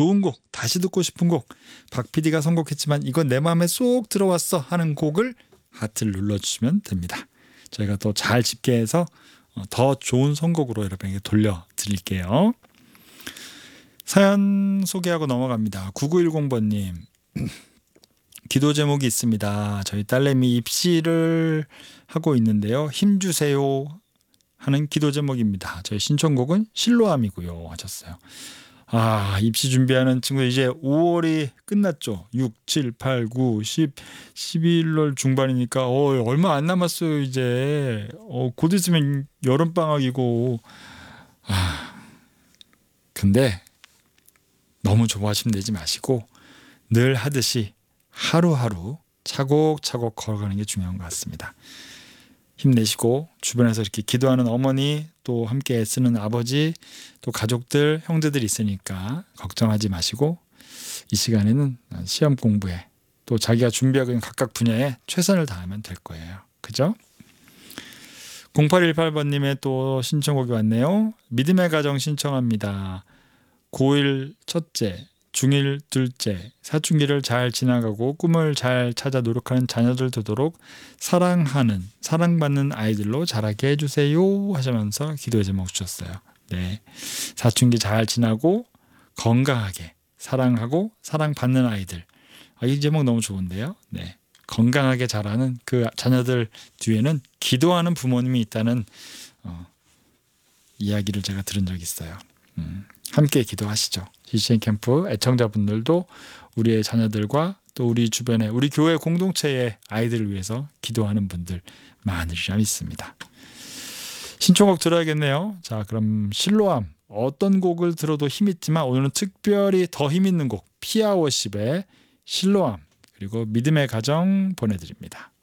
좋은 곡, 다시 듣고 싶은 곡, 박 PD가 선곡했지만 이건 내 마음에 쏙 들어왔어 하는 곡을 하트를 눌러주시면 됩니다. 저희가 또 잘 집계해서 더 좋은 선곡으로 여러분에게 돌려드릴게요. 사연 소개하고 넘어갑니다. 9910번님. 기도 제목이 있습니다. 저희 딸내미 입시를 하고 있는데요. 힘주세요 하는 기도 제목입니다. 저희 신청곡은 실로암이고요 하셨어요. 입시 준비하는 친구 이제 5월이 끝났죠. 6, 7, 8, 9, 10, 11월 중반이니까 얼마 안 남았어요. 이제 곧 있으면 여름방학이고 근데 너무 조바심 내지 마시고 늘 하듯이 하루하루 차곡차곡 걸어가는 게 중요한 것 같습니다. 힘내시고 주변에서 이렇게 기도하는 어머니 또 함께 애쓰는 아버지 또 가족들 형제들이 있으니까 걱정하지 마시고 이 시간에는 시험 공부에 또 자기가 준비하고 있는 각각 분야에 최선을 다하면 될 거예요. 그죠? 0818번님의 또 신청곡이 왔네요. 믿음의 가정 신청합니다. 고1 첫째, 중1 둘째, 사춘기를 잘 지나가고 꿈을 잘 찾아 노력하는 자녀들 되도록 사랑하는, 사랑받는 아이들로 자라게 해주세요 하시면서 기도의 제목 주셨어요. 네, 사춘기 잘 지나고 건강하게 사랑하고 사랑받는 아이들. 이 제목 너무 좋은데요. 네, 건강하게 자라는 그 자녀들 뒤에는 기도하는 부모님이 있다는 이야기를 제가 들은 적이 있어요. 함께 기도하시죠. CCN 캠프 애청자분들도 우리의 자녀들과 또 우리 주변에 우리 교회 공동체의 아이들을 위해서 기도하는 분들 많으리라 믿습니다. 신청곡 들어야겠네요. 자, 그럼 실로암 어떤 곡을 들어도 힘있지만 오늘은 특별히 더 힘있는 곡 피아워십의 실로암 그리고 믿음의 가정 보내드립니다.